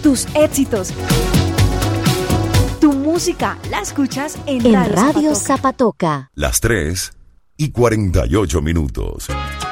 tus éxitos. Tu música la escuchas en Radio Zapatoca. Las 3:48.